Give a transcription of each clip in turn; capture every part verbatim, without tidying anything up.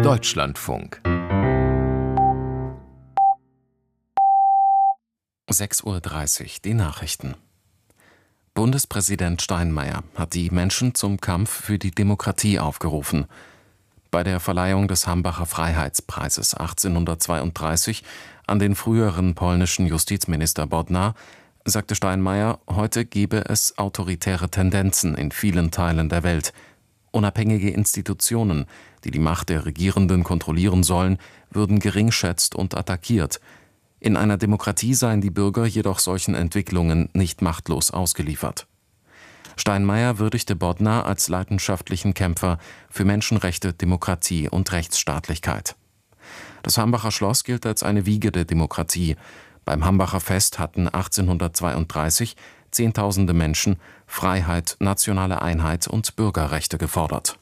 Deutschlandfunk. sechs Uhr dreißig, die Nachrichten. Bundespräsident Steinmeier hat die Menschen zum Kampf für die Demokratie aufgerufen. Bei der Verleihung des Hambacher Freiheitspreises achtzehnhundertzweiunddreißig an den früheren polnischen Justizminister Bodnar sagte Steinmeier, heute gebe es autoritäre Tendenzen in vielen Teilen der Welt. Unabhängige Institutionen, die die Macht der Regierenden kontrollieren sollen, würden geringschätzt und attackiert. In einer Demokratie seien die Bürger jedoch solchen Entwicklungen nicht machtlos ausgeliefert. Steinmeier würdigte Bodnar als leidenschaftlichen Kämpfer für Menschenrechte, Demokratie und Rechtsstaatlichkeit. Das Hambacher Schloss gilt als eine Wiege der Demokratie. Beim Hambacher Fest hatten achtzehnhundertzweiunddreißig Zehntausende Menschen Freiheit, nationale Einheit und Bürgerrechte gefordert.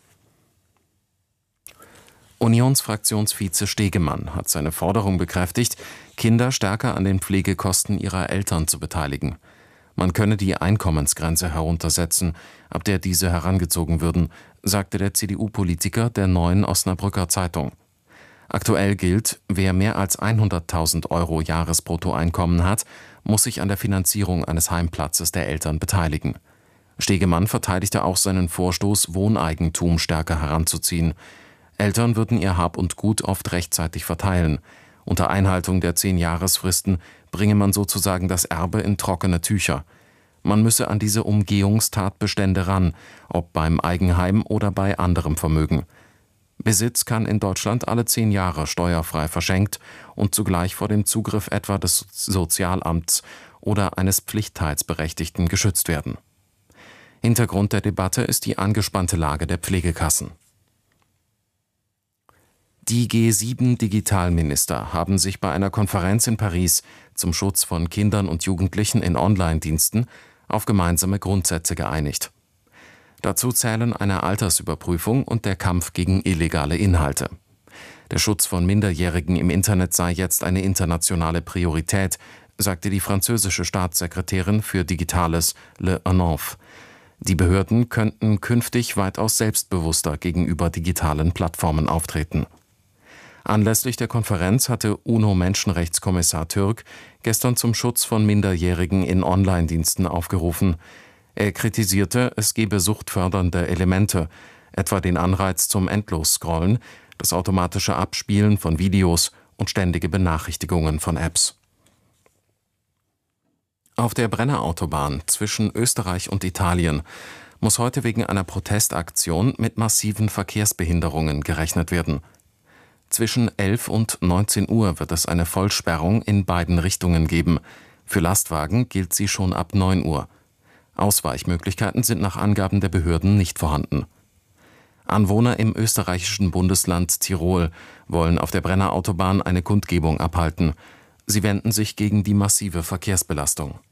Unionsfraktionsvize Stegemann hat seine Forderung bekräftigt, Kinder stärker an den Pflegekosten ihrer Eltern zu beteiligen. Man könne die Einkommensgrenze heruntersetzen, ab der diese herangezogen würden, sagte der C D U-Politiker der Neuen Osnabrücker Zeitung. Aktuell gilt, wer mehr als hunderttausend Euro Jahresbruttoeinkommen hat, muss sich an der Finanzierung eines Heimplatzes der Eltern beteiligen. Stegemann verteidigte auch seinen Vorstoß, Wohneigentum stärker heranzuziehen. Eltern würden ihr Hab und Gut oft rechtzeitig verteilen. Unter Einhaltung der Zehn-Jahresfristen bringe man sozusagen das Erbe in trockene Tücher. Man müsse an diese Umgehungstatbestände ran, ob beim Eigenheim oder bei anderem Vermögen. Besitz kann in Deutschland alle zehn Jahre steuerfrei verschenkt und zugleich vor dem Zugriff etwa des Sozialamts oder eines Pflichtteilsberechtigten geschützt werden. Hintergrund der Debatte ist die angespannte Lage der Pflegekassen. Die G sieben Digitalminister haben sich bei einer Konferenz in Paris zum Schutz von Kindern und Jugendlichen in Online-Diensten auf gemeinsame Grundsätze geeinigt. Dazu zählen eine Altersüberprüfung und der Kampf gegen illegale Inhalte. Der Schutz von Minderjährigen im Internet sei jetzt eine internationale Priorität, sagte die französische Staatssekretärin für Digitales Le Anonf. Die Behörden könnten künftig weitaus selbstbewusster gegenüber digitalen Plattformen auftreten. Anlässlich der Konferenz hatte UNO-Menschenrechtskommissar Türk gestern zum Schutz von Minderjährigen in Online-Diensten aufgerufen. Er kritisierte, es gebe suchtfördernde Elemente, etwa den Anreiz zum Endlosscrollen, das automatische Abspielen von Videos und ständige Benachrichtigungen von Apps. Auf der Brennerautobahn zwischen Österreich und Italien muss heute wegen einer Protestaktion mit massiven Verkehrsbehinderungen gerechnet werden. Zwischen elf und neunzehn Uhr wird es eine Vollsperrung in beiden Richtungen geben. Für Lastwagen gilt sie schon ab neun Uhr. Ausweichmöglichkeiten sind nach Angaben der Behörden nicht vorhanden. Anwohner im österreichischen Bundesland Tirol wollen auf der Brennerautobahn eine Kundgebung abhalten. Sie wenden sich gegen die massive Verkehrsbelastung.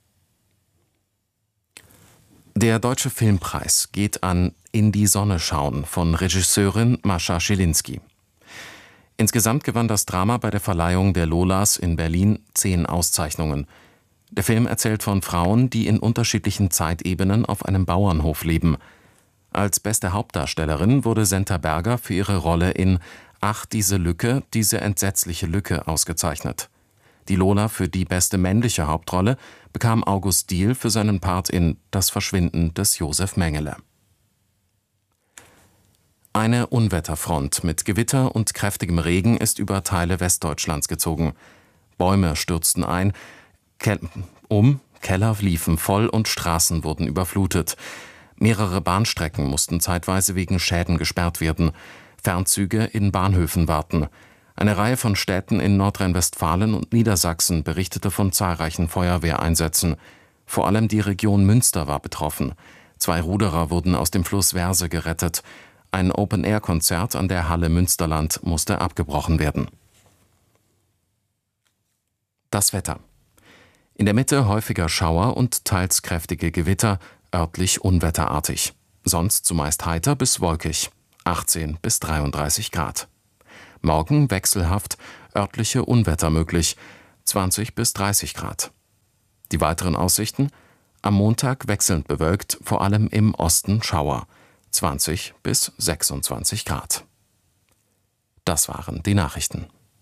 Der Deutsche Filmpreis geht an In die Sonne schauen von Regisseurin Mascha Schilinski. Insgesamt gewann das Drama bei der Verleihung der Lolas in Berlin zehn Auszeichnungen. Der Film erzählt von Frauen, die in unterschiedlichen Zeitebenen auf einem Bauernhof leben. Als beste Hauptdarstellerin wurde Senta Berger für ihre Rolle in Ach, diese Lücke, diese entsetzliche Lücke ausgezeichnet. Die Lola für die beste männliche Hauptrolle bekam August Diehl für seinen Part in Das Verschwinden des Josef Mengele. Eine Unwetterfront mit Gewitter und kräftigem Regen ist über Teile Westdeutschlands gezogen. Bäume stürzten ein, Ke- um, Keller liefen voll und Straßen wurden überflutet. Mehrere Bahnstrecken mussten zeitweise wegen Schäden gesperrt werden. Fernzüge in Bahnhöfen warten. Eine Reihe von Städten in Nordrhein-Westfalen und Niedersachsen berichtete von zahlreichen Feuerwehreinsätzen. Vor allem die Region Münster war betroffen. Zwei Ruderer wurden aus dem Fluss Verse gerettet. Ein Open-Air-Konzert an der Halle Münsterland musste abgebrochen werden. Das Wetter. In der Mitte häufiger Schauer und teils kräftige Gewitter, örtlich unwetterartig. Sonst zumeist heiter bis wolkig, achtzehn bis dreiunddreißig Grad. Morgen wechselhaft, örtliche Unwetter möglich, zwanzig bis dreißig Grad. Die weiteren Aussichten: am Montag wechselnd bewölkt, vor allem im Osten Schauer, zwanzig bis sechsundzwanzig Grad. Das waren die Nachrichten.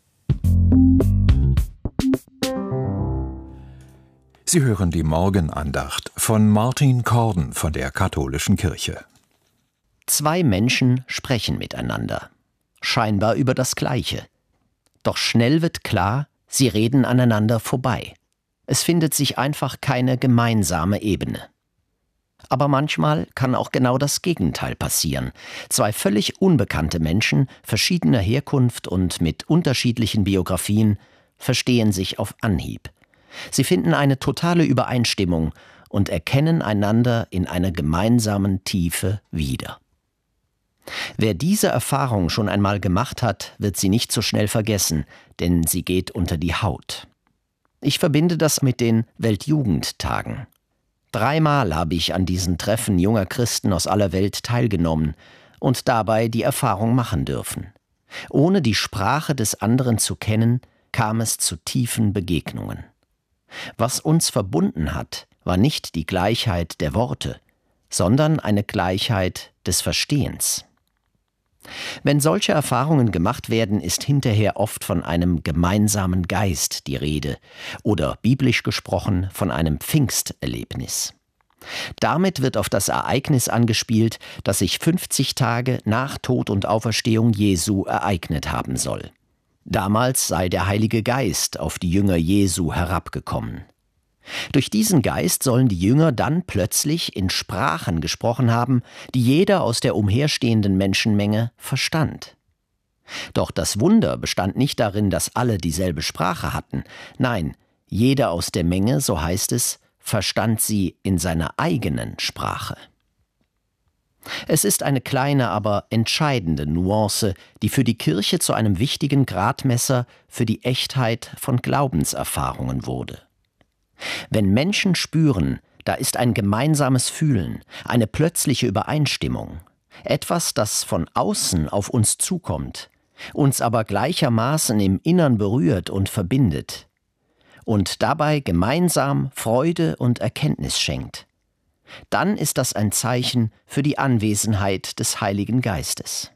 Sie hören die Morgenandacht von Martin Corden von der Katholischen Kirche. Zwei Menschen sprechen miteinander, scheinbar über das Gleiche. Doch schnell wird klar, sie reden aneinander vorbei. Es findet sich einfach keine gemeinsame Ebene. Aber manchmal kann auch genau das Gegenteil passieren. Zwei völlig unbekannte Menschen, verschiedener Herkunft und mit unterschiedlichen Biografien, verstehen sich auf Anhieb. Sie finden eine totale Übereinstimmung und erkennen einander in einer gemeinsamen Tiefe wieder. Wer diese Erfahrung schon einmal gemacht hat, wird sie nicht so schnell vergessen, denn sie geht unter die Haut. Ich verbinde das mit den Weltjugendtagen. Dreimal habe ich an diesen Treffen junger Christen aus aller Welt teilgenommen und dabei die Erfahrung machen dürfen. Ohne die Sprache des anderen zu kennen, kam es zu tiefen Begegnungen. Was uns verbunden hat, war nicht die Gleichheit der Worte, sondern eine Gleichheit des Verstehens. Wenn solche Erfahrungen gemacht werden, ist hinterher oft von einem gemeinsamen Geist die Rede oder biblisch gesprochen von einem Pfingsterlebnis. Damit wird auf das Ereignis angespielt, das sich fünfzig Tage nach Tod und Auferstehung Jesu ereignet haben soll. Damals sei der Heilige Geist auf die Jünger Jesu herabgekommen. Durch diesen Geist sollen die Jünger dann plötzlich in Sprachen gesprochen haben, die jeder aus der umherstehenden Menschenmenge verstand. Doch das Wunder bestand nicht darin, dass alle dieselbe Sprache hatten. Nein, jeder aus der Menge, so heißt es, verstand sie in seiner eigenen Sprache. Es ist eine kleine, aber entscheidende Nuance, die für die Kirche zu einem wichtigen Gradmesser für die Echtheit von Glaubenserfahrungen wurde. Wenn Menschen spüren, da ist ein gemeinsames Fühlen, eine plötzliche Übereinstimmung, etwas, das von außen auf uns zukommt, uns aber gleichermaßen im Innern berührt und verbindet und dabei gemeinsam Freude und Erkenntnis schenkt, dann ist das ein Zeichen für die Anwesenheit des Heiligen Geistes.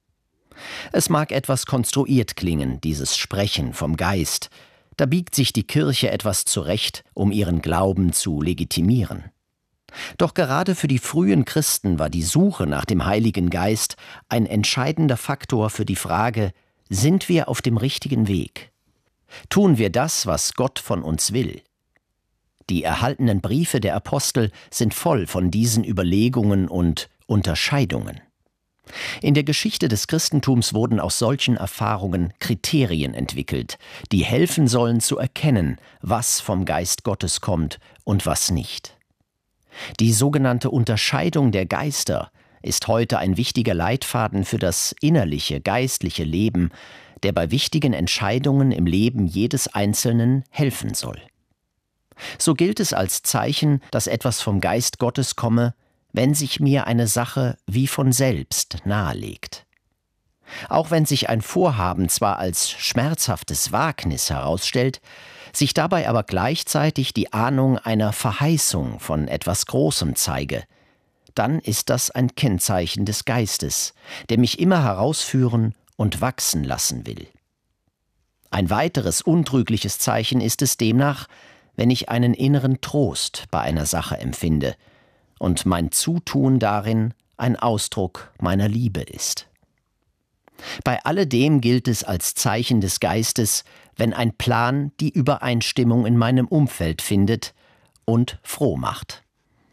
Es mag etwas konstruiert klingen, dieses Sprechen vom Geist. Da biegt sich die Kirche etwas zurecht, um ihren Glauben zu legitimieren. Doch gerade für die frühen Christen war die Suche nach dem Heiligen Geist ein entscheidender Faktor für die Frage: Sind wir auf dem richtigen Weg? Tun wir das, was Gott von uns will? Die erhaltenen Briefe der Apostel sind voll von diesen Überlegungen und Unterscheidungen. In der Geschichte des Christentums wurden aus solchen Erfahrungen Kriterien entwickelt, die helfen sollen zu erkennen, was vom Geist Gottes kommt und was nicht. Die sogenannte Unterscheidung der Geister ist heute ein wichtiger Leitfaden für das innerliche, geistliche Leben, der bei wichtigen Entscheidungen im Leben jedes Einzelnen helfen soll. So gilt es als Zeichen, dass etwas vom Geist Gottes komme, wenn sich mir eine Sache wie von selbst nahelegt. Auch wenn sich ein Vorhaben zwar als schmerzhaftes Wagnis herausstellt, sich dabei aber gleichzeitig die Ahnung einer Verheißung von etwas Großem zeige, dann ist das ein Kennzeichen des Geistes, der mich immer herausführen und wachsen lassen will. Ein weiteres untrügliches Zeichen ist es demnach, wenn ich einen inneren Trost bei einer Sache empfinde und mein Zutun darin ein Ausdruck meiner Liebe ist. Bei alledem gilt es als Zeichen des Geistes, wenn ein Plan die Übereinstimmung in meinem Umfeld findet und froh macht.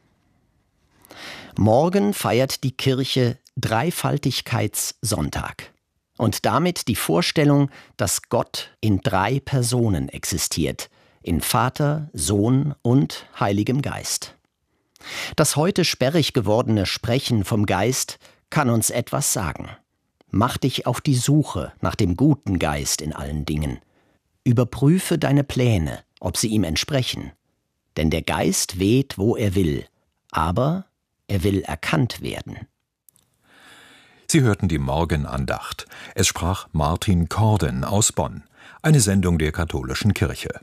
Morgen feiert die Kirche Dreifaltigkeitssonntag und damit die Vorstellung, dass Gott in drei Personen existiert, in Vater, Sohn und Heiligem Geist. Das heute sperrig gewordene Sprechen vom Geist kann uns etwas sagen. Mach dich auf die Suche nach dem guten Geist in allen Dingen. Überprüfe deine Pläne, ob sie ihm entsprechen. Denn der Geist weht, wo er will, aber er will erkannt werden. Sie hörten die Morgenandacht. Es sprach Martin Corden aus Bonn, eine Sendung der Katholischen Kirche.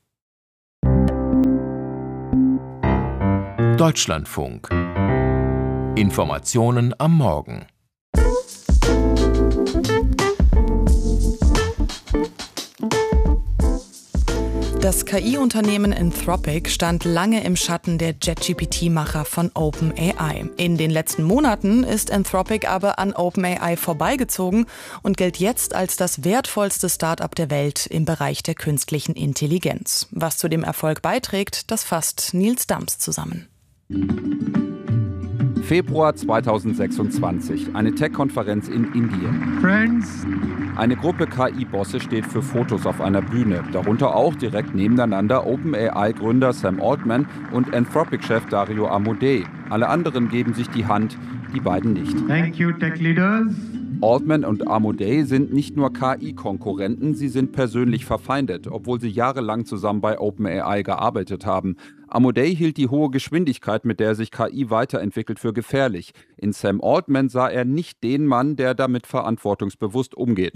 Deutschlandfunk. Informationen am Morgen. Das K I-Unternehmen Anthropic stand lange im Schatten der ChatGPT-Macher von OpenAI. In den letzten Monaten ist Anthropic aber an OpenAI vorbeigezogen und gilt jetzt als das wertvollste Start-up der Welt im Bereich der künstlichen Intelligenz. Was zu dem Erfolg beiträgt, das fasst Nils Dams zusammen. Februar zweitausendsechsundzwanzig, eine Tech-Konferenz in Indien. Friends. Eine Gruppe K I-Bosse steht für Fotos auf einer Bühne, darunter auch direkt nebeneinander OpenAI-Gründer Sam Altman und Anthropic-Chef Dario Amodei. Alle anderen geben sich die Hand, die beiden nicht. Thank you, Tech Leaders. Altman und Amodei sind nicht nur K I-Konkurrenten, sie sind persönlich verfeindet, obwohl sie jahrelang zusammen bei OpenAI gearbeitet haben. Amodei hielt die hohe Geschwindigkeit, mit der sich K I weiterentwickelt, für gefährlich. In Sam Altman sah er nicht den Mann, der damit verantwortungsbewusst umgeht.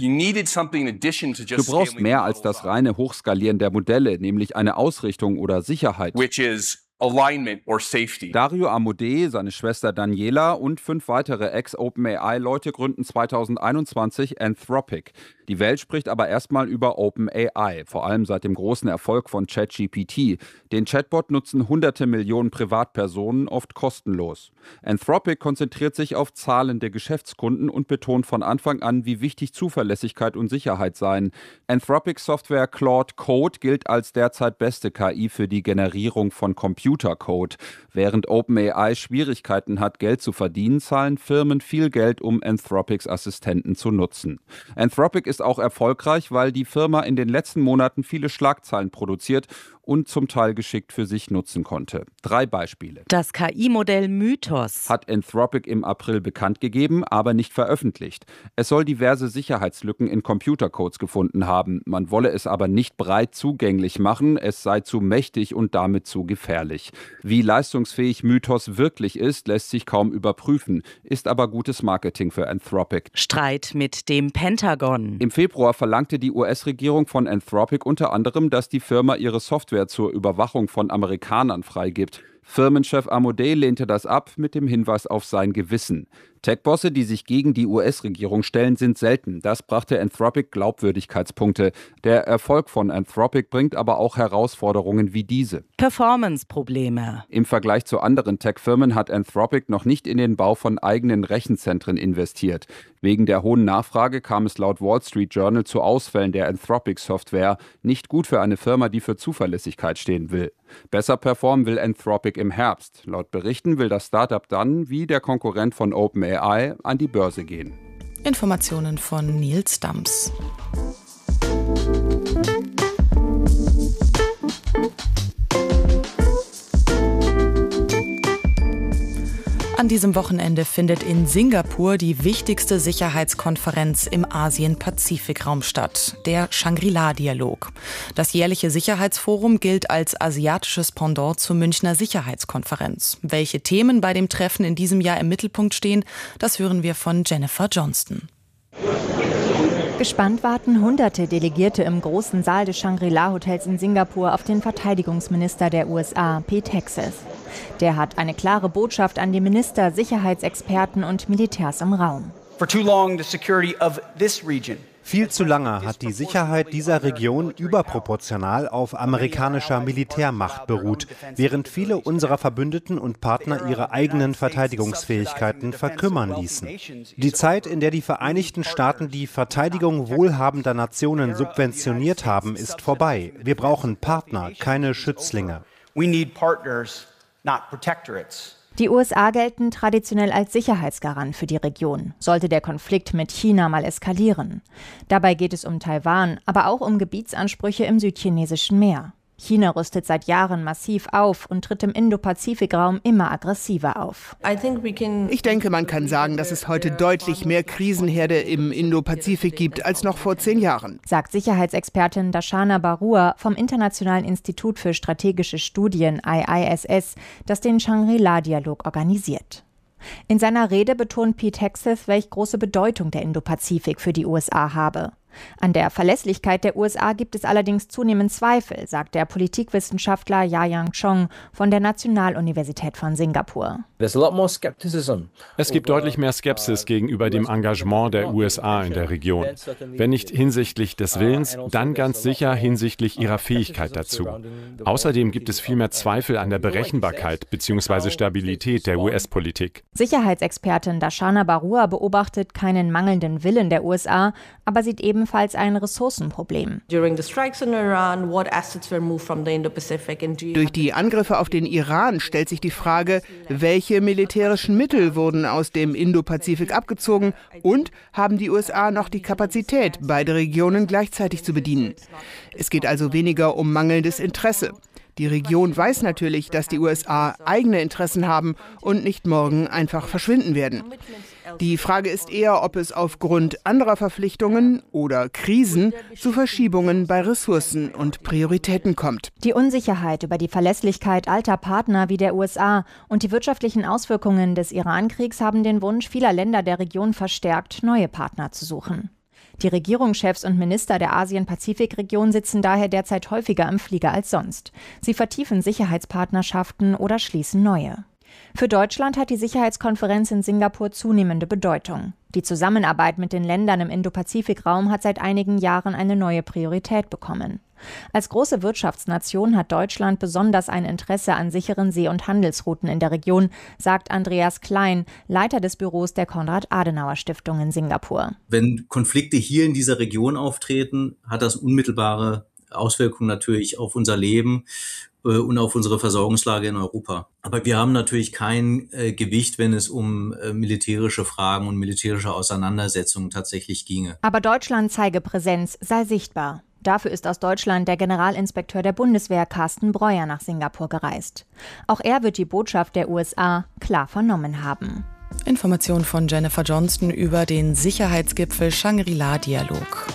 Du brauchst mehr als das reine Hochskalieren der Modelle, nämlich eine Ausrichtung oder Sicherheit. Alignment or safety. Dario Amodei, seine Schwester Daniela und fünf weitere Ex-OpenAI-Leute gründen zweitausendeinundzwanzig Anthropic. Die Welt spricht aber erstmal über OpenAI, vor allem seit dem großen Erfolg von ChatGPT. Den Chatbot nutzen hunderte Millionen Privatpersonen, oft kostenlos. Anthropic konzentriert sich auf zahlende Geschäftskunden und betont von Anfang an, wie wichtig Zuverlässigkeit und Sicherheit seien. Anthropics Software Claude Code gilt als derzeit beste K I für die Generierung von Computercode. Während OpenAI Schwierigkeiten hat, Geld zu verdienen, zahlen Firmen viel Geld, um Anthropics Assistenten zu nutzen. Anthropic ist auch erfolgreich, weil die Firma in den letzten Monaten viele Schlagzeilen produziert und zum Teil geschickt für sich nutzen konnte. Drei Beispiele. Das K I-Modell Mythos hat Anthropic im April bekannt gegeben, aber nicht veröffentlicht. Es soll diverse Sicherheitslücken in Computercodes gefunden haben. Man wolle es aber nicht breit zugänglich machen, es sei zu mächtig und damit zu gefährlich. Wie leistungsfähig Mythos wirklich ist, lässt sich kaum überprüfen, ist aber gutes Marketing für Anthropic. Streit mit dem Pentagon. Im Februar verlangte die U S-Regierung von Anthropic unter anderem, dass die Firma ihre Software zur Überwachung von Amerikanern freigibt. Firmenchef Amodei lehnte das ab mit dem Hinweis auf sein Gewissen. Tech-Bosse, die sich gegen die U S-Regierung stellen, sind selten. Das brachte Anthropic Glaubwürdigkeitspunkte. Der Erfolg von Anthropic bringt aber auch Herausforderungen wie diese. Performance-Probleme. Im Vergleich zu anderen Tech-Firmen hat Anthropic noch nicht in den Bau von eigenen Rechenzentren investiert. Wegen der hohen Nachfrage kam es laut Wall Street Journal zu Ausfällen der Anthropic-Software. Nicht gut für eine Firma, die für Zuverlässigkeit stehen will. Besser performen will Anthropic im Herbst. Laut Berichten will das Startup dann, wie der Konkurrent von OpenAI, an die Börse gehen. Informationen von Nils Dams. An diesem Wochenende findet in Singapur die wichtigste Sicherheitskonferenz im Asien-Pazifik-Raum statt, der Shangri-La-Dialog. Das jährliche Sicherheitsforum gilt als asiatisches Pendant zur Münchner Sicherheitskonferenz. Welche Themen bei dem Treffen in diesem Jahr im Mittelpunkt stehen, das hören wir von Jennifer Johnston. Gespannt warten hunderte Delegierte im großen Saal des Shangri-La-Hotels in Singapur auf den Verteidigungsminister der U S A, Pete Hegseth. Der hat eine klare Botschaft an die Minister, Sicherheitsexperten und Militärs im Raum. For too long, the security of this region Viel zu lange hat die Sicherheit dieser Region überproportional auf amerikanischer Militärmacht beruht, während viele unserer Verbündeten und Partner ihre eigenen Verteidigungsfähigkeiten verkümmern ließen. Die Zeit, in der die Vereinigten Staaten die Verteidigung wohlhabender Nationen subventioniert haben, ist vorbei. Wir brauchen Partner, keine Schützlinge. We need partners, not protectorates. Die U S A gelten traditionell als Sicherheitsgarant für die Region, sollte der Konflikt mit China mal eskalieren. Dabei geht es um Taiwan, aber auch um Gebietsansprüche im südchinesischen Meer. China rüstet seit Jahren massiv auf und tritt im Indo-Pazifik-Raum immer aggressiver auf. Ich denke, man kann sagen, dass es heute deutlich mehr Krisenherde im Indo-Pazifik gibt als noch vor zehn Jahren, sagt Sicherheitsexpertin Darshana Barua vom Internationalen Institut für strategische Studien I I S S, das den Shangri-La-Dialog organisiert. In seiner Rede betont Pete Hegseth, welch große Bedeutung der Indo-Pazifik für die U S A habe. An der Verlässlichkeit der U S A gibt es allerdings zunehmend Zweifel, sagt der Politikwissenschaftler Yayang Chong von der Nationaluniversität von Singapur. Es gibt deutlich mehr Skepsis gegenüber dem Engagement der U S A in der Region. Wenn nicht hinsichtlich des Willens, dann ganz sicher hinsichtlich ihrer Fähigkeit dazu. Außerdem gibt es viel mehr Zweifel an der Berechenbarkeit bzw. Stabilität der U S-Politik. Sicherheitsexpertin Darshana Barua beobachtet keinen mangelnden Willen der U S A, aber sieht ebenfalls ein Ressourcenproblem. Durch die Angriffe auf den Iran stellt sich die Frage, welche militärischen Mittel wurden aus dem Indopazifik abgezogen und haben die U S A noch die Kapazität, beide Regionen gleichzeitig zu bedienen. Es geht also weniger um mangelndes Interesse. Die Region weiß natürlich, dass die U S A eigene Interessen haben und nicht morgen einfach verschwinden werden. Die Frage ist eher, ob es aufgrund anderer Verpflichtungen oder Krisen zu Verschiebungen bei Ressourcen und Prioritäten kommt. Die Unsicherheit über die Verlässlichkeit alter Partner wie der U S A und die wirtschaftlichen Auswirkungen des Iran-Kriegs haben den Wunsch vieler Länder der Region verstärkt, neue Partner zu suchen. Die Regierungschefs und Minister der Asien-Pazifik-Region sitzen daher derzeit häufiger im Flieger als sonst. Sie vertiefen Sicherheitspartnerschaften oder schließen neue. Für Deutschland hat die Sicherheitskonferenz in Singapur zunehmende Bedeutung. Die Zusammenarbeit mit den Ländern im Indo-Pazifik-Raum hat seit einigen Jahren eine neue Priorität bekommen. Als große Wirtschaftsnation hat Deutschland besonders ein Interesse an sicheren See- und Handelsrouten in der Region, sagt Andreas Klein, Leiter des Büros der Konrad-Adenauer-Stiftung in Singapur. Wenn Konflikte hier in dieser Region auftreten, hat das unmittelbare Auswirkungen natürlich auf unser Leben und auf unsere Versorgungslage in Europa. Aber wir haben natürlich kein äh, Gewicht, wenn es um äh, militärische Fragen und militärische Auseinandersetzungen tatsächlich ginge. Aber Deutschland zeige Präsenz, sei sichtbar. Dafür ist aus Deutschland der Generalinspekteur der Bundeswehr Carsten Breuer nach Singapur gereist. Auch er wird die Botschaft der U S A klar vernommen haben. Information von Jennifer Johnston über den Sicherheitsgipfel Shangri-La-Dialog.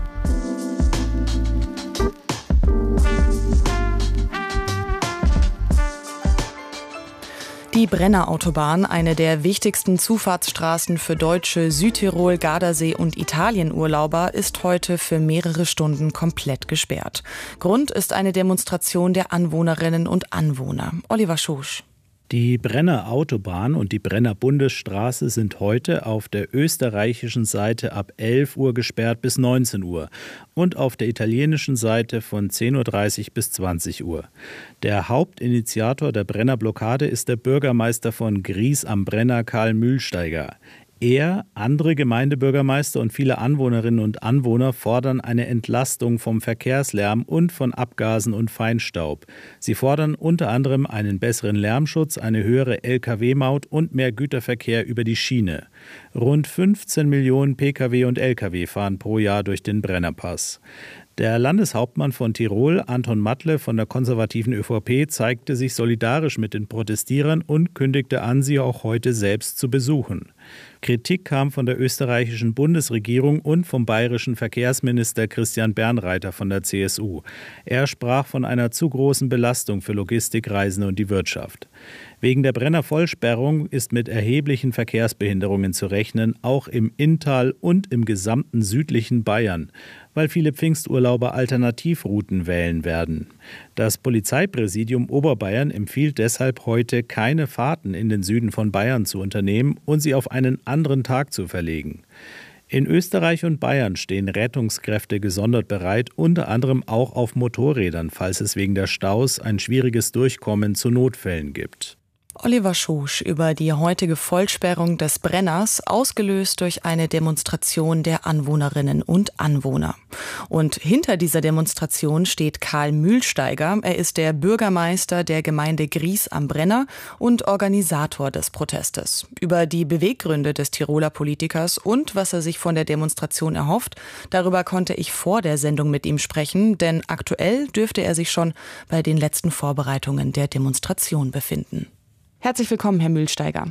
Die Brenner-Autobahn, eine der wichtigsten Zufahrtsstraßen für Deutsche, Südtirol, Gardasee und Italienurlauber, ist heute für mehrere Stunden komplett gesperrt. Grund ist eine Demonstration der Anwohnerinnen und Anwohner. Oliver Schosch. Die Brenner Autobahn und die Brenner Bundesstraße sind heute auf der österreichischen Seite ab elf Uhr gesperrt bis neunzehn Uhr und auf der italienischen Seite von zehn Uhr dreißig bis zwanzig Uhr. Der Hauptinitiator der Brenner Blockade ist der Bürgermeister von Gries am Brenner, Karl Mühlsteiger. Er, andere Gemeindebürgermeister und viele Anwohnerinnen und Anwohner fordern eine Entlastung vom Verkehrslärm und von Abgasen und Feinstaub. Sie fordern unter anderem einen besseren Lärmschutz, eine höhere L K W-Maut und mehr Güterverkehr über die Schiene. Rund fünfzehn Millionen P K W und L K W fahren pro Jahr durch den Brennerpass. Der Landeshauptmann von Tirol, Anton Matle von der konservativen ÖVP, zeigte sich solidarisch mit den Protestierern und kündigte an, sie auch heute selbst zu besuchen. Kritik kam von der österreichischen Bundesregierung und vom bayerischen Verkehrsminister Christian Bernreiter von der C S U. Er sprach von einer zu großen Belastung für Logistikreisende und die Wirtschaft. Wegen der Brenner-Vollsperrung ist mit erheblichen Verkehrsbehinderungen zu rechnen, auch im Inntal und im gesamten südlichen Bayern, weil viele Pfingsturlauber Alternativrouten wählen werden. Das Polizeipräsidium Oberbayern empfiehlt deshalb heute, keine Fahrten in den Süden von Bayern zu unternehmen und sie auf einen anderen Tag zu verlegen. In Österreich und Bayern stehen Rettungskräfte gesondert bereit, unter anderem auch auf Motorrädern, falls es wegen der Staus ein schwieriges Durchkommen zu Notfällen gibt. Oliver Schosch über die heutige Vollsperrung des Brenners, ausgelöst durch eine Demonstration der Anwohnerinnen und Anwohner. Und hinter dieser Demonstration steht Karl Mühlsteiger. Er ist der Bürgermeister der Gemeinde Gries am Brenner und Organisator des Protestes. Über die Beweggründe des Tiroler Politikers und was er sich von der Demonstration erhofft, darüber konnte ich vor der Sendung mit ihm sprechen, denn aktuell dürfte er sich schon bei den letzten Vorbereitungen der Demonstration befinden. Herzlich willkommen, Herr Mühlsteiger.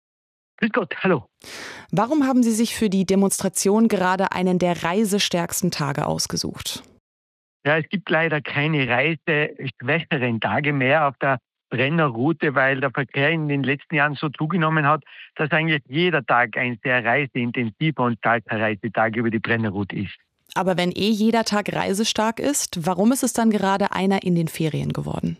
Grüß Gott, hallo. Warum haben Sie sich für die Demonstration gerade einen der reisestärksten Tage ausgesucht? Ja, es gibt leider keine reiseschwächeren Tage mehr auf der Brennerroute, weil der Verkehr in den letzten Jahren so zugenommen hat, dass eigentlich jeder Tag ein sehr reiseintensiver und kalter Reisetag über die Brennerroute ist. Aber wenn eh jeder Tag reisestark ist, warum ist es dann gerade einer in den Ferien geworden?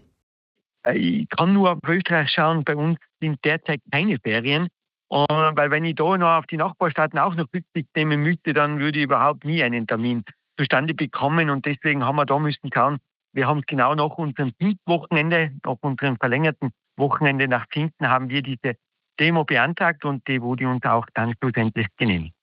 Ich kann nur auf Österreich schauen, bei uns sind derzeit keine Ferien. Und weil wenn ich da noch auf die Nachbarstaaten auch noch Rücksicht nehmen müsste, dann würde ich überhaupt nie einen Termin zustande bekommen. Und deswegen haben wir da müssen schauen, wir haben es genau nach unserem Pfingstwochenende, nach unserem verlängerten Wochenende nach Pfingsten, haben wir diese Demo beantragt und die wurde uns auch dann schlussendlich genehmigt.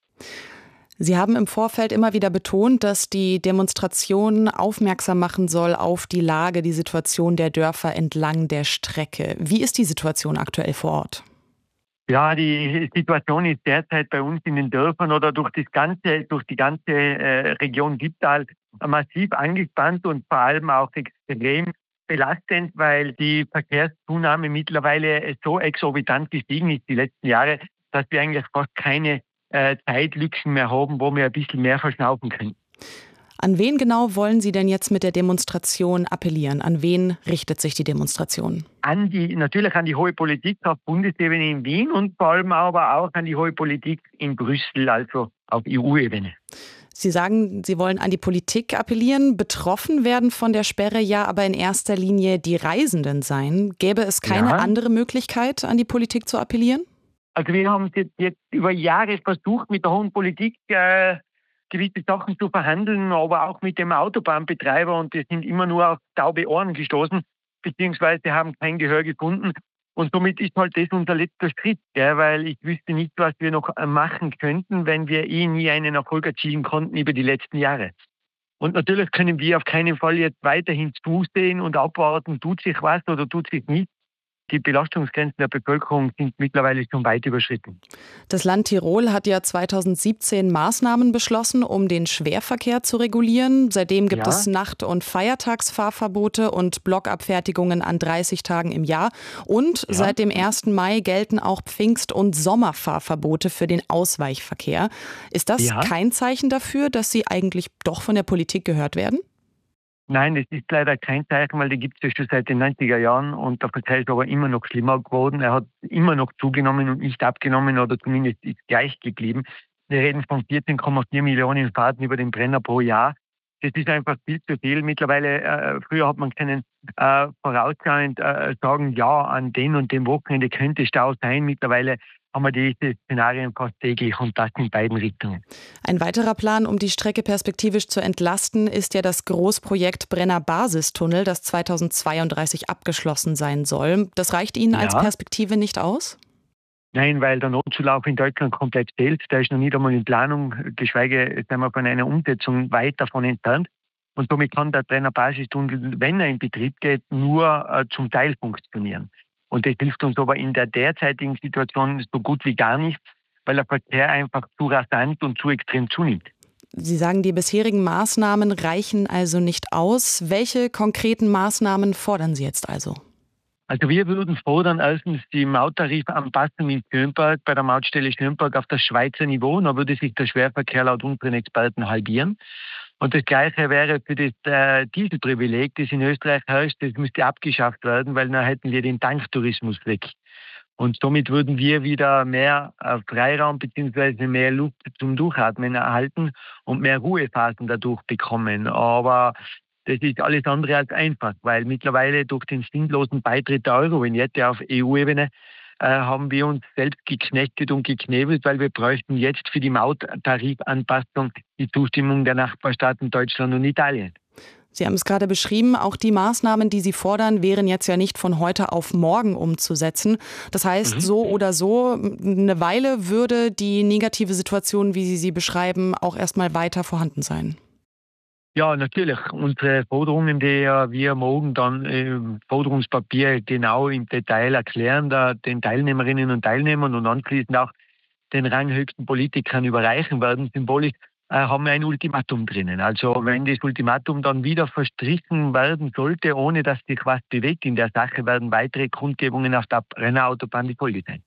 Sie haben im Vorfeld immer wieder betont, dass die Demonstration aufmerksam machen soll auf die Lage, die Situation der Dörfer entlang der Strecke. Wie ist die Situation aktuell vor Ort? Ja, die Situation ist derzeit bei uns in den Dörfern oder durch das ganze, durch die ganze äh, Region Gibtal massiv angespannt und vor allem auch extrem belastend, weil die Verkehrszunahme mittlerweile so exorbitant gestiegen ist die letzten Jahre, dass wir eigentlich fast keine äh, Zeitlücken mehr haben, wo wir ein bisschen mehr verschnaufen können. An wen genau wollen Sie denn jetzt mit der Demonstration appellieren? An wen richtet sich die Demonstration? An die, natürlich an die hohe Politik auf Bundesebene in Wien und vor allem aber auch an die hohe Politik in Brüssel, also auf E U-Ebene. Sie sagen, Sie wollen an die Politik appellieren. Betroffen werden von der Sperre ja aber in erster Linie die Reisenden sein. Gäbe es keine ja. andere Möglichkeit, an die Politik zu appellieren? Also wir haben jetzt, jetzt über Jahre versucht, mit der hohen Politik äh, gewisse Sachen zu verhandeln, aber auch mit dem Autobahnbetreiber und die sind immer nur auf taube Ohren gestoßen, beziehungsweise haben kein Gehör gefunden. Und somit ist halt das unser letzter Schritt, gell? Weil ich wüsste nicht, was wir noch machen könnten, wenn wir eh nie einen Erfolg erzielen konnten über die letzten Jahre. Und natürlich können wir auf keinen Fall jetzt weiterhin zusehen und abwarten, tut sich was oder tut sich nichts. Die Belastungsgrenzen der Bevölkerung sind mittlerweile schon weit überschritten. Das Land Tirol hat ja zweitausendsiebzehn Maßnahmen beschlossen, um den Schwerverkehr zu regulieren. Seitdem gibt ja. es Nacht- und Feiertagsfahrverbote und Blockabfertigungen an dreißig Tagen im Jahr. Und ja. seit dem ersten Mai gelten auch Pfingst- und Sommerfahrverbote für den Ausweichverkehr. Ist das ja. kein Zeichen dafür, dass Sie eigentlich doch von der Politik gehört werden? Nein, das ist leider kein Zeichen, weil die gibt es ja schon seit den neunziger Jahren und der Verkehr ist aber immer noch schlimmer geworden. Er hat immer noch zugenommen und nicht abgenommen oder zumindest ist gleich geblieben. Wir reden von vierzehn Komma vier Millionen Fahrten über den Brenner pro Jahr. Das ist einfach viel zu viel. Mittlerweile, äh, früher hat man können äh, vorausschauend äh, sagen, ja, an dem und dem Wochenende könnte Stau sein. Mittlerweile haben wir diese Szenarien fast täglich und das in beiden Richtungen. Ein weiterer Plan, um die Strecke perspektivisch zu entlasten, ist ja das Großprojekt Brenner Basistunnel, das zweitausendzweiunddreißig abgeschlossen sein soll. Das reicht Ihnen ja. als Perspektive nicht aus? Nein, weil der Notzulauf in Deutschland komplett fehlt. Der ist noch nicht einmal in Planung, geschweige sind wir von einer Umsetzung weit davon entfernt. Und somit kann der Brenner Basistunnel, wenn er in Betrieb geht, nur äh, zum Teil funktionieren. Und das hilft uns aber in der derzeitigen Situation so gut wie gar nichts, weil der Verkehr einfach zu rasant und zu extrem zunimmt. Sie sagen, die bisherigen Maßnahmen reichen also nicht aus. Welche konkreten Maßnahmen fordern Sie jetzt also? Also wir würden fordern, erstens die Mauttarifanpassung in Schönberg, bei der Mautstelle Schönberg auf das Schweizer Niveau. Da würde sich der Schwerverkehr laut unseren Experten halbieren. Und das Gleiche wäre für das äh, Dieselprivileg, das in Österreich herrscht, das müsste abgeschafft werden, weil dann hätten wir den Tanktourismus weg. Und somit würden wir wieder mehr äh, Freiraum bzw. mehr Luft zum Durchatmen erhalten und mehr Ruhephasen dadurch bekommen. Aber das ist alles andere als einfach, weil mittlerweile durch den sinnlosen Beitritt der Euro-Vignette auf E U-Ebene äh, haben wir uns selbst geknechtet und geknebelt, weil wir bräuchten jetzt für die Mauttarifanpassung die Zustimmung der Nachbarstaaten Deutschland und Italien. Sie haben es gerade beschrieben, auch die Maßnahmen, die Sie fordern, wären jetzt ja nicht von heute auf morgen umzusetzen. Das heißt, mhm. so oder so, eine Weile würde die negative Situation, wie Sie sie beschreiben, auch erstmal weiter vorhanden sein. Ja, natürlich. Unsere Forderungen, die wir morgen dann im Forderungspapier genau im Detail erklären, da den Teilnehmerinnen und Teilnehmern und anschließend auch den ranghöchsten Politikern überreichen werden, symbolisch, äh, haben wir ein Ultimatum drinnen. Also wenn das Ultimatum dann wieder verstrichen werden sollte, ohne dass sich was bewegt in der Sache, werden weitere Kundgebungen auf der Brennerautobahn die Folge sein.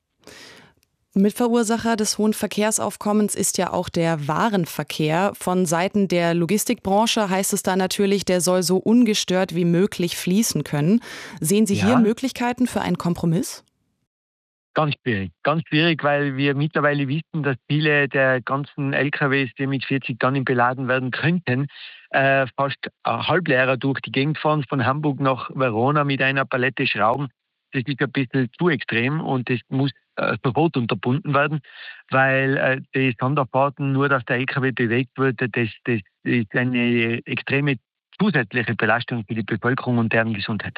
Mitverursacher des hohen Verkehrsaufkommens ist ja auch der Warenverkehr. Von Seiten der Logistikbranche heißt es da natürlich, der soll so ungestört wie möglich fließen können. Sehen Sie ja. hier Möglichkeiten für einen Kompromiss? Ganz schwierig. Ganz schwierig, weil wir mittlerweile wissen, dass viele der ganzen L K Ws, die mit vierzig Tonnen beladen werden könnten, äh, fast halbleerer durch die Gegend fahren, von Hamburg nach Verona mit einer Palette Schrauben. Das ist ein bisschen zu extrem und das muss äh, sofort unterbunden werden, weil äh, die Sonderfahrten, nur dass der L K W bewegt wird, das, das ist eine extreme zusätzliche Belastung für die Bevölkerung und deren Gesundheit.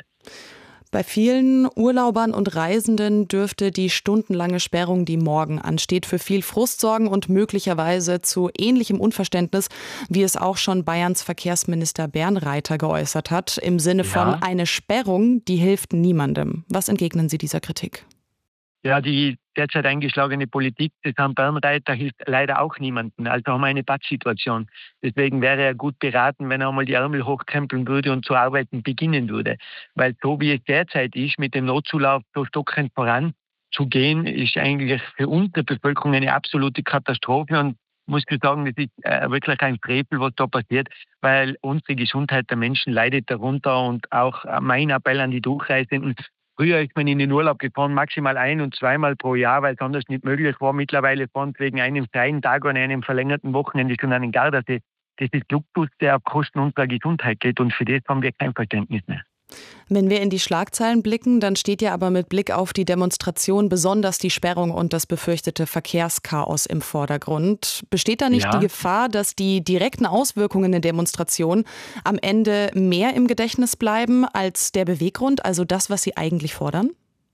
Bei vielen Urlaubern und Reisenden dürfte die stundenlange Sperrung, die morgen ansteht, für viel Frust sorgen und möglicherweise zu ähnlichem Unverständnis, wie es auch schon Bayerns Verkehrsminister Bernreiter geäußert hat, im Sinne von Ja. eine Sperrung, die hilft niemandem. Was entgegnen Sie dieser Kritik? Ja, die derzeit eingeschlagene Politik des Herrn Bernreiter hilft leider auch niemandem. Also haben wir eine Pattsituation. Deswegen wäre er gut beraten, wenn er einmal die Ärmel hochkrempeln würde und zu arbeiten beginnen würde. Weil so wie es derzeit ist, mit dem Notzulauf so stockend voranzugehen, ist eigentlich für unsere Bevölkerung eine absolute Katastrophe. Und muss ich sagen, das ist äh, wirklich ein Frevel, was da passiert, weil unsere Gesundheit der Menschen leidet darunter. Und auch äh, mein Appell an die Durchreisenden: Früher ist man in den Urlaub gefahren, maximal ein- und zweimal pro Jahr, weil es anders nicht möglich war. Mittlerweile fahren sie wegen einem freien Tag und einem verlängerten Wochenende schon an den Gardasee. Das ist Luxus, der auf Kosten unserer Gesundheit geht, und für das haben wir kein Verständnis mehr. Wenn wir in die Schlagzeilen blicken, dann steht ja aber mit Blick auf die Demonstration besonders die Sperrung und das befürchtete Verkehrschaos im Vordergrund. Besteht da nicht Ja. die Gefahr, dass die direkten Auswirkungen der Demonstration am Ende mehr im Gedächtnis bleiben als der Beweggrund, also das, was Sie eigentlich fordern?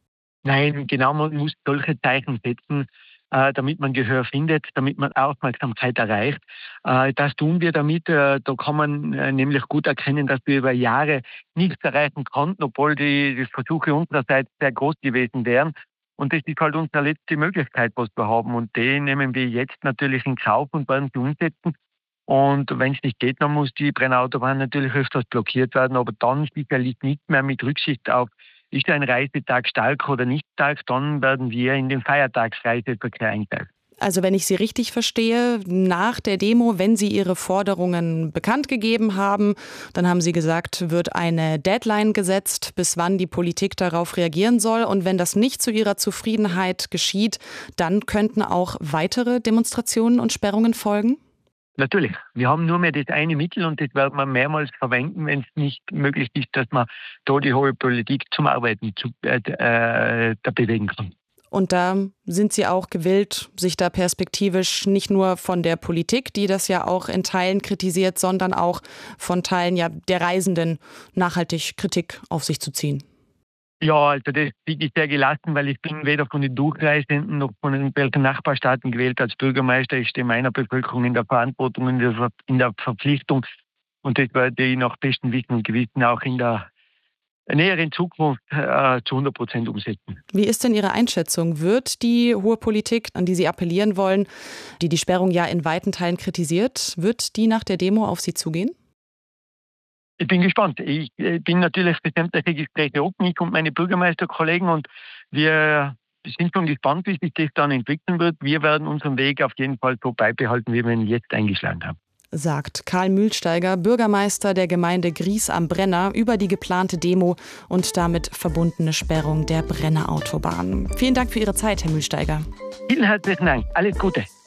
Nein, genau, man muss solche Zeichen setzen, äh, damit man Gehör findet, damit man Aufmerksamkeit erreicht. Äh, das tun wir damit. Äh, da kann man äh, nämlich gut erkennen, dass wir über Jahre nichts erreichen konnten, obwohl die, die Versuche unsererseits sehr groß gewesen wären. Und das ist halt unsere letzte Möglichkeit, was wir haben. Und die nehmen wir jetzt natürlich in Kauf und werden sie umsetzen. Und wenn es nicht geht, dann muss die Brenner Autobahn natürlich öfters blockiert werden, aber dann sicherlich nicht mehr mit Rücksicht auf, ist ein Reisetag stark oder nicht stark, dann werden wir in den Feiertagsreiseverkehr einteilen. Also wenn ich Sie richtig verstehe, nach der Demo, wenn Sie Ihre Forderungen bekannt gegeben haben, dann haben Sie gesagt, wird eine Deadline gesetzt, bis wann die Politik darauf reagieren soll. Und wenn das nicht zu Ihrer Zufriedenheit geschieht, dann könnten auch weitere Demonstrationen und Sperrungen folgen? Natürlich. Wir haben nur mehr das eine Mittel und das werden wir mehrmals verwenden, wenn es nicht möglich ist, dass man da die hohe Politik zum Arbeiten zu, äh, äh, da bewegen kann. Und da sind Sie auch gewillt, sich da perspektivisch nicht nur von der Politik, die das ja auch in Teilen kritisiert, sondern auch von Teilen ja der Reisenden nachhaltig Kritik auf sich zu ziehen? Ja, also das bin ich sehr gelassen, weil ich bin weder von den Durchreisenden noch von den welchen Nachbarstaaten gewählt als Bürgermeister. Ich stehe meiner Bevölkerung in der Verantwortung, in der, Ver- in der Verpflichtung, und das werde ich nach bestem Wissen und Gewissen auch in der näheren Zukunft äh, zu hundert Prozent umsetzen. Wie ist denn Ihre Einschätzung? Wird die hohe Politik, an die Sie appellieren wollen, die die Sperrung ja in weiten Teilen kritisiert, wird die nach der Demo auf Sie zugehen? Ich bin gespannt. Ich äh, bin natürlich für sämtliche Gespräche offen, ich und meine Bürgermeisterkollegen, und wir sind schon gespannt, wie sich das dann entwickeln wird. Wir werden unseren Weg auf jeden Fall so beibehalten, wie wir ihn jetzt eingeschlagen haben. Sagt Karl Mühlsteiger, Bürgermeister der Gemeinde Gries am Brenner, über die geplante Demo und damit verbundene Sperrung der Brenner Autobahn. Vielen Dank für Ihre Zeit, Herr Mühlsteiger. Vielen herzlichen Dank. Alles Gute.